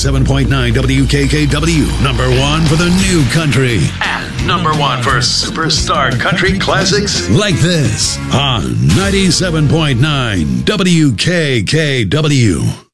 97.9 WKKW. Number one for the new country. And number one for superstar country classics like this on 97.9 WKKW.